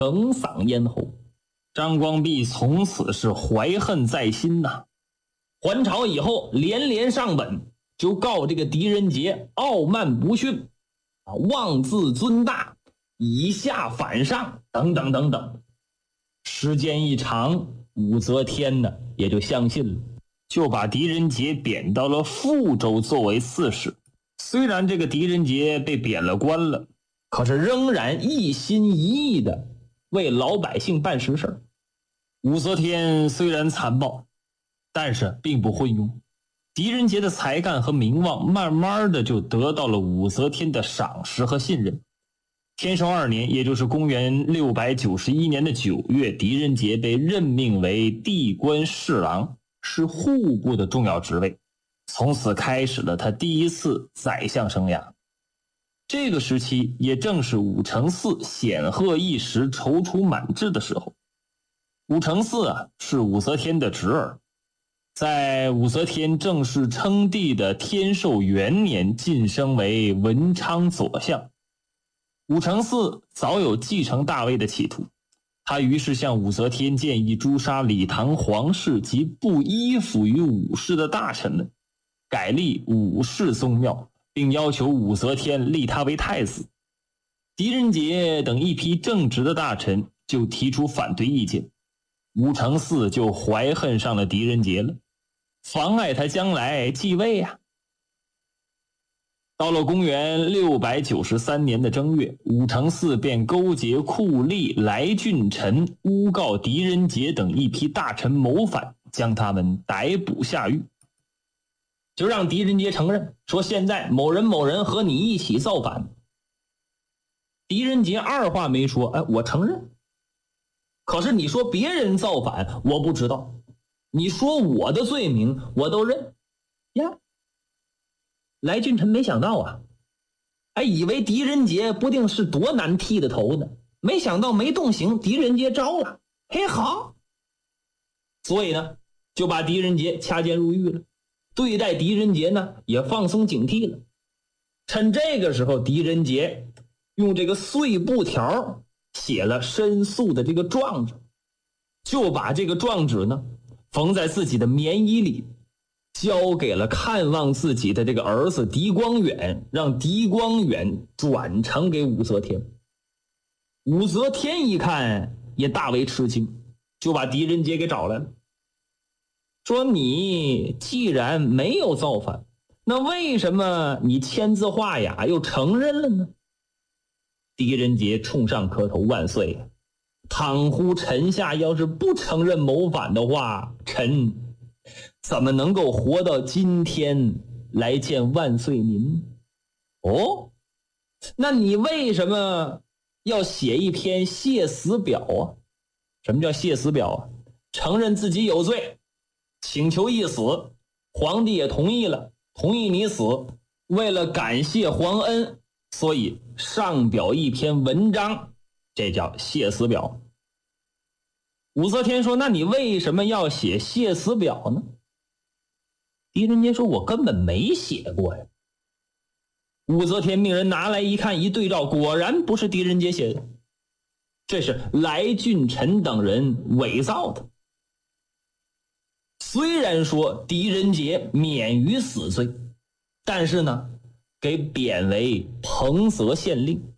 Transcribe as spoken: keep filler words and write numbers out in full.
哽嗓咽喉。张光弼从此是怀恨在心呐、啊。还朝以后，连连上本，就告这个狄仁杰傲慢不逊啊，妄自尊大，以下反上等等等等。时间一长，武则天呢也就相信了，就把狄仁杰贬到了富州作为刺史。虽然这个狄仁杰被贬了官了，可是仍然一心一意的为老百姓办实事。武则天虽然残暴，但是并不昏庸。狄仁杰的才干和名望慢慢的就得到了武则天的赏识和信任。天寿二年，也就是公元六百九十一年的九月，狄仁杰被任命为地官侍郎，是户部的重要职位。从此开始了他第一次宰相生涯。这个时期也正是武承嗣显赫一时、踌躇满志的时候。武承嗣啊，是武则天的侄儿，在武则天正式称帝的天寿元年晋升为文昌左相。武承嗣早有继承大位的企图，他于是向武则天建议诛杀李唐皇室及不依附于武氏的大臣们，改立武氏宗庙，并要求武则天立他为太子。狄仁杰等一批正直的大臣就提出反对意见，武承嗣就怀恨上了狄仁杰了，妨碍他将来继位啊。到了公元六百九十三年的正月，武承嗣便勾结酷吏来俊臣，诬告狄仁杰等一批大臣谋反，将他们逮捕下狱。就让狄仁杰承认说，现在某人某人和你一起造反。狄仁杰二话没说，哎，我承认。可是你说别人造反，我不知道。你说我的罪名，我都认呀。来俊臣没想到啊，还以为狄仁杰不定是多难剃的头呢，没想到没动刑，狄仁杰招了，嘿好，所以呢，就把狄仁杰掐监入狱了，对待狄仁杰呢也放松警惕了。趁这个时候，狄仁杰用这个碎布条写了申诉的这个状纸，就把这个状纸呢缝在自己的棉衣里，交给了看望自己的这个儿子狄光远，让狄光远转呈给武则天。武则天一看也大为吃惊，就把狄仁杰给找来了，说你既然没有造反，那为什么你签字画押又承认了呢？狄仁杰冲上磕头，万岁！倘乎臣下要是不承认谋反的话，臣怎么能够活到今天来见万岁您？哦，那你为什么要写一篇谢死表啊？什么叫谢死表啊？承认自己有罪，请求一死，皇帝也同意了，同意你死，为了感谢皇恩，所以上表一篇文章，这叫谢死表。武则天说，那你为什么要写谢死表呢？狄仁杰说，我根本没写过呀。武则天命人拿来一看，一对照，果然不是狄仁杰写的，这是来俊臣等人伪造的。虽然说狄仁杰免于死罪，但是呢，给贬为彭泽县令。